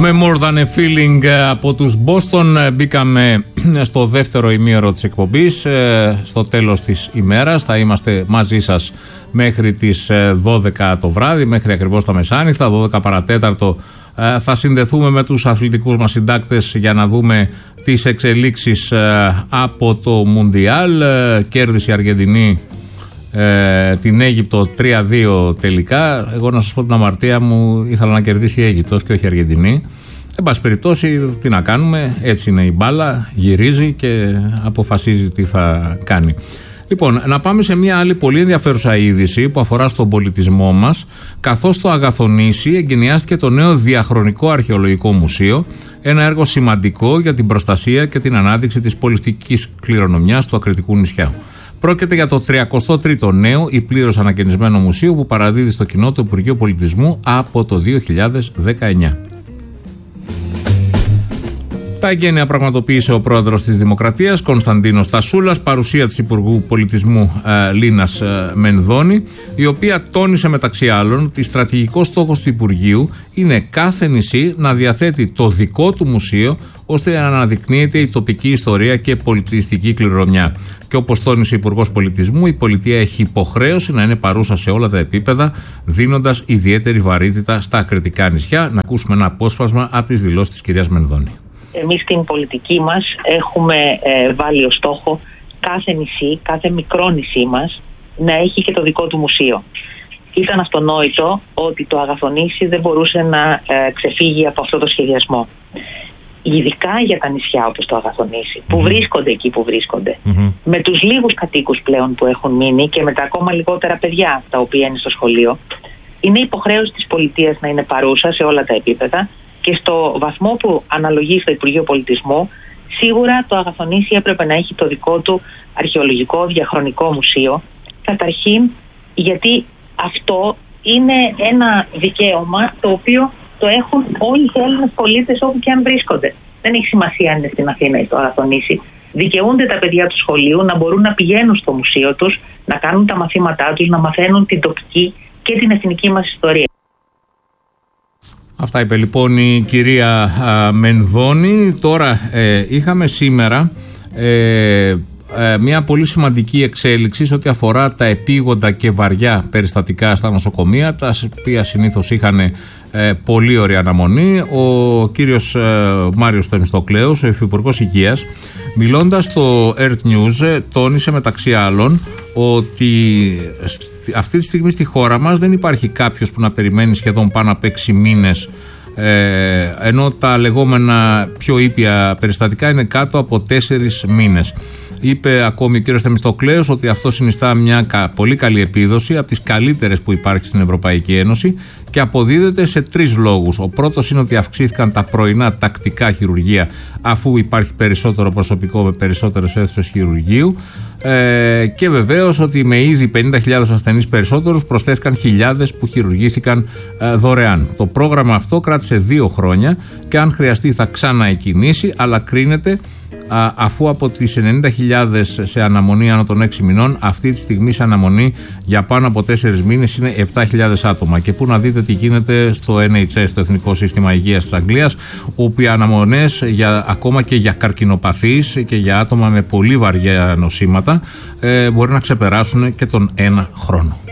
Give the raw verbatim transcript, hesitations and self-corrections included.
Με More Than a Feeling από τους Boston μπήκαμε στο δεύτερο ημίωρο της εκπομπής. Στο τέλος της ημέρας θα είμαστε μαζί σας μέχρι τις δώδεκα το βράδυ, μέχρι ακριβώς τα μεσάνυχτα, δώδεκα παρατέταρτο. Θα συνδεθούμε με τους αθλητικούς μας συντάκτες για να δούμε τις εξελίξεις από το Μουντιάλ. Κέρδισε η Αργεντινή Ε, την Αίγυπτο τρία δύο τελικά. Εγώ να σας πω την αμαρτία μου, ήθελα να κερδίσει η Αίγυπτος και όχι η Αργεντινή. Εν πάση περιπτώσει, τι να κάνουμε, έτσι είναι η μπάλα, γυρίζει και αποφασίζει τι θα κάνει. Λοιπόν, να πάμε σε μια άλλη πολύ ενδιαφέρουσα είδηση που αφορά στον πολιτισμό μας. Καθώς στο Αγαθονήσι εγκαινιάστηκε το νέο Διαχρονικό Αρχαιολογικό Μουσείο, ένα έργο σημαντικό για την προστασία και την ανάδειξη της πολιτικής κληρονομιάς του Ακριτικού νησιά. Πρόκειται για το τριακοστό τρίτο νέο ή πλήρως ανακαινισμένο μουσείο που παραδίδει στο κοινό το Υπουργείο Πολιτισμού από το δύο χιλιάδες δεκαεννιά. Τα εγγένεια πραγματοποίησε ο πρόεδρος της Δημοκρατίας, Κωνσταντίνος Τασούλας, παρουσία της Υπουργού Πολιτισμού ε, Λίνας ε, Μενδώνη, η οποία τόνισε μεταξύ άλλων ότι στρατηγικός στόχος του Υπουργείου είναι κάθε νησί να διαθέτει το δικό του μουσείο, ώστε να αναδεικνύεται η τοπική ιστορία και πολιτιστική κληρονομιά. Και όπως τόνισε ο Υπουργός Πολιτισμού, η πολιτεία έχει υποχρέωση να είναι παρούσα σε όλα τα επίπεδα, δίνοντας ιδιαίτερη βαρύτητα στα ακριτικά νησιά. Να ακούσουμε ένα απόσπασμα από τις δηλώσεις της κυρίας Μενδώνη. Εμείς στην πολιτική μας έχουμε ε, βάλει ως στόχο κάθε νησί, κάθε μικρό νησί μας να έχει και το δικό του μουσείο. Ήταν αυτονόητο ότι το Αγαθονήσι δεν μπορούσε να ε, ξεφύγει από αυτό το σχεδιασμό. Ειδικά για τα νησιά όπως το Αγαθονήσι, που mm-hmm. βρίσκονται εκεί που βρίσκονται, mm-hmm. με τους λίγους κατοίκους πλέον που έχουν μείνει και με τα ακόμα λιγότερα παιδιά τα οποία είναι στο σχολείο, είναι υποχρέωση της πολιτείας να είναι παρούσα σε όλα τα επίπεδα. Και στο βαθμό που αναλογεί στο Υπουργείο Πολιτισμού, σίγουρα το Αγαθονήσι έπρεπε να έχει το δικό του αρχαιολογικό διαχρονικό μουσείο. Καταρχήν, γιατί αυτό είναι ένα δικαίωμα το οποίο το έχουν όλοι οι Έλληνες πολίτες όπου και αν βρίσκονται. Δεν έχει σημασία αν είναι στην Αθήνα ή στο Αγαθονήσι. Δικαιούνται τα παιδιά του σχολείου να μπορούν να πηγαίνουν στο μουσείο τους, να κάνουν τα μαθήματά τους, να μαθαίνουν την τοπική και την εθνική μας ιστορία. Αυτά είπε λοιπόν η κυρία α, Μενδώνη. Τώρα ε, είχαμε σήμερα ε, ε, μια πολύ σημαντική εξέλιξη σε ό,τι αφορά τα επίγοντα και βαριά περιστατικά στα νοσοκομεία, τα οποία συνήθως είχαν ε, πολύ ωραία αναμονή. Ο κύριος ε, Μάριος Θεμιστοκλέους, ο Υφυπουργός Υγείας, μιλώντας στο Earth News, τόνισε μεταξύ άλλων ότι αυτή τη στιγμή στη χώρα μας δεν υπάρχει κάποιος που να περιμένει σχεδόν πάνω από έξι μήνες, ε, ενώ τα λεγόμενα πιο ήπια περιστατικά είναι κάτω από τέσσερις μήνες. Είπε ακόμη ο κ. Θεμιστοκλέους ότι αυτό συνιστά μια πολύ καλή επίδοση, από τις καλύτερες που υπάρχει στην Ευρωπαϊκή Ένωση, και αποδίδεται σε τρεις λόγους. Ο πρώτος είναι ότι αυξήθηκαν τα πρωινά τακτικά χειρουργεία, αφού υπάρχει περισσότερο προσωπικό με περισσότερες αίθουσες χειρουργείου, ε, και βεβαίως ότι με ήδη πενήντα χιλιάδες ασθενείς περισσότερους προσθέθηκαν χιλιάδες που χειρουργήθηκαν ε, δωρεάν. Το πρόγραμμα αυτό κράτησε δύο χρόνια και αν χρειαστεί θα ξαναεκκινήσει, αλλά κρίνεται αφού από τις ενενήντα χιλιάδες σε αναμονή άνω των έξι μηνών, αυτή τη στιγμή σε αναμονή για πάνω από τέσσερις μήνες είναι επτά χιλιάδες άτομα. Και πού να δείτε τι γίνεται στο Εν Έιτς Ες, το Εθνικό Σύστημα Υγείας της Αγγλίας, όπου οι αναμονές για, ακόμα και για καρκινοπαθείς και για άτομα με πολύ βαριά νοσήματα ε, μπορεί να ξεπεράσουν και τον ένα χρόνο.